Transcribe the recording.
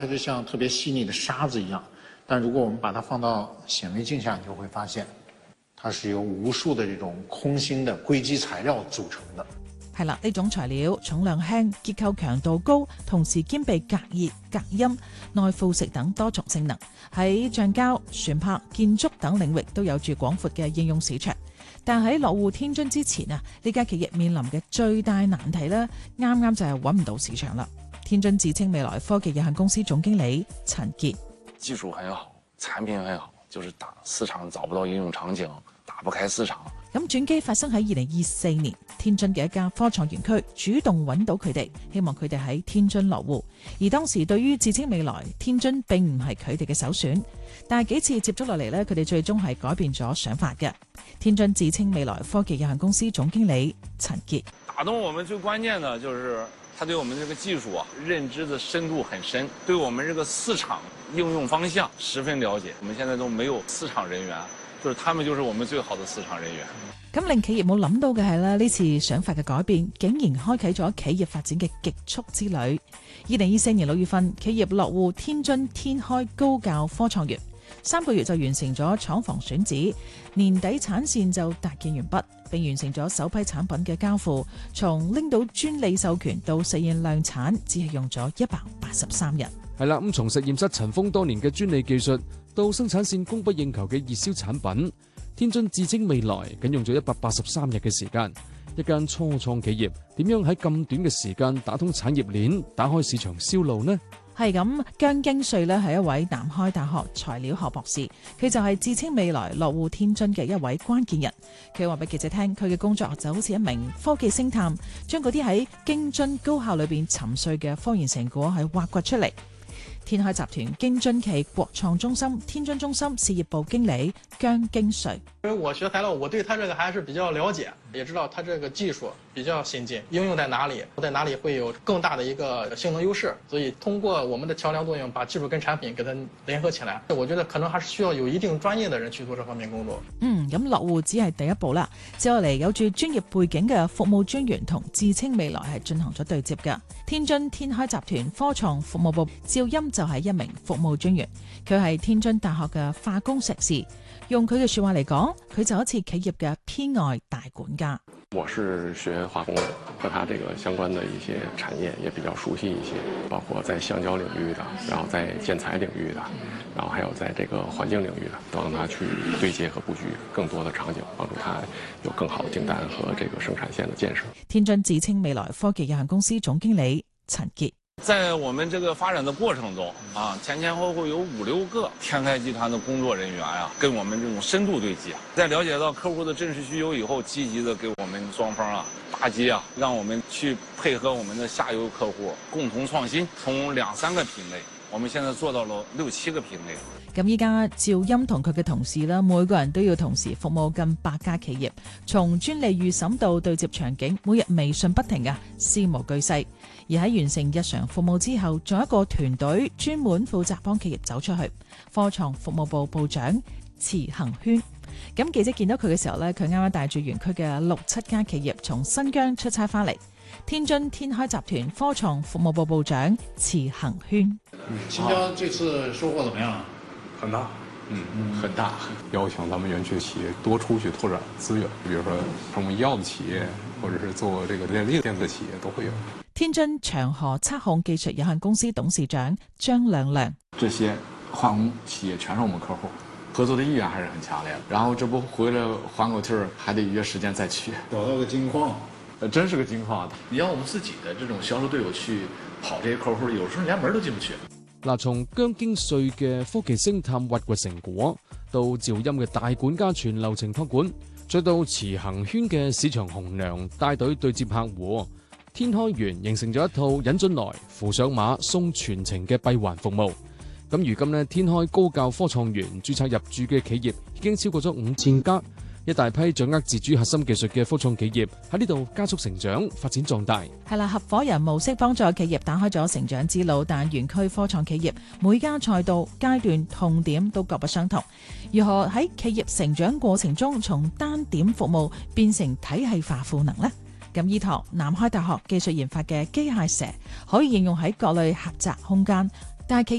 它就像特别细腻的沙子一样，但如果我们把它放到显微镜下，你就会发現，它是由無數的這種空心的硅基材料組成的。 係啦，呢種材料重量輕、結構強度高，同時兼備隔熱、隔音、耐腐蝕等多重性能，喺橡膠、船舶、建築等領域都有住廣闊嘅應用市場。但喺落戶天津之前啊，呢家企業面臨嘅最大難題呢，啱啱就係揾唔到市場啦。天津智青未來科技有限公司總經理陳傑： 技術很好，產品很好，就是市場找不到應用場景，打不開市場。 咁轉機發生喺2024年，天津嘅一家科創園區主動揾到佢哋，希望佢哋喺天津落戶。而當時對於智青未來，天津並唔係佢哋嘅首選，但係幾次接觸落嚟呢，佢哋最終係改變咗想法嘅。天津智青未來科技有限公司總經理陳傑： 打動我們最關鍵的就是他對我們這個技術認知的深度很深，對我們這個市場應用方向十分了解。我們現在都沒有市場人員，就是他們就是我們最好的市場人員。 咁令企業冇諗到嘅係咧，呢次想法嘅改變，竟然開啟咗企業發展嘅極速之旅。2024年6月份，企業落戶天津天開高教科創園，3個月就完成咗廠房選址，年底產線就搭建完畢，並完成咗首批產品嘅交付。從拎到專利授權到實現量產，只係用咗183日。 係啦，咁從實驗室塵封多年嘅專利技術，到生產線供不應求嘅熱銷產品，天津智青未來僅用咗183日嘅時間。一間初創企業點樣喺咁短嘅時間打通產業鏈，打開市場銷路呢？ 係咁，姜京瑞呢係一位南開大學材料學博士，佢就係智青未來落戶天津嘅一位關鍵人。佢話俾記者聽，佢嘅工作就好似一名科技星探，將嗰啲喺京津高校裏邊沉睡嘅科研成果係挖掘出嚟。天開集團京津冀國創中心天津中心事業部經理姜京瑞： 因為我學材料，我對他這個還是比較了解，也知道他這個技術比較先進，應用在哪裡，在哪裡會有更大的一個性能優勢。所以通過我們的橋樑作用，把技術跟產品給它聯合起來，我覺得可能還是需要有一定專業的人去做這方面工作。 咁落戶只係第一步啦，接落嚟有住專業背景嘅服務專員同智青未來係進行咗對接㗎。天津天開集團科創服務部趙鑫就係一名服務專員，佢係天津大學嘅化工碩士。用佢嘅說話嚟講，佢就好似企業嘅偏愛大管家。 我是學化工的，和它這個相關的一些產業也比較熟悉一些，包括在橡膠領域的，然後在建材領域的，然後還有在這個環境領域的，都讓它去對接和布局更多的場景，幫助它有更好的訂單和這個生產線的建設。 天津智青未來科技有限公司總經理陳傑： 在我們這個發展的過程中前後後有5-6個天開集團的工作人員跟我們這種深度對接，在了解到客戶的真實需求以後，積極的給我們雙方搭接讓我們去配合我們的下游客戶共同創新，從2-3個品類，我們現在做到了6-7個品類。 咁依家趙鑫同佢嘅同事啦，每個人都要同時服務近100家企業，從專利預審到對接場景，每日微信不停事無巨細。而喺完成日常服務之後，仲有一個團隊專門負責幫企業走出去。科創服務部部長池恒軒。咁記者見到佢嘅時候呢，佢啱啱帶住園區嘅6-7家企業從新疆出差翻嚟。天津天開集團科創服務部部長池恒軒： 新疆這次收穫怎麼樣？ 很大，很大。邀請咱們園區企業多出去拓展資源，比如說生物醫藥的企業，或者是做這個電力電子企業都會有。 天津長河測控技術有限公司董事長張亮亮： 這些化工企業全是我們客戶，合作的意願還是很強烈。然後這不回來緩口氣兒，還得約時間再去。 找到個金礦， 真是個金礦。你讓我們自己的這種銷售隊友去跑這些客戶，有時候連門都進不去。 嗱，從姜京瑞嘅科技星探挖掘成果，到趙鑫嘅大管家全流程託管，再到池恒軒嘅市場紅娘帶隊對接客戶，天開園形成咗一套引進來、扶上馬、送全程嘅閉環服務。咁如今呢，天開高教科創園註冊入駐嘅企業已經超過咗5000家。一大批掌握自主核心技術嘅科創企業喺呢度加速成長、發展壯大。 係啦，合夥人模式幫助企業打開咗成長之路，但園區科創企業每家賽道階段痛點都各不相同。如何喺企業成長過程中從單點服務變成體系化賦能呢？咁依託南開大學技術研發嘅機械蛇可以應用喺各類狹窄空間， 大企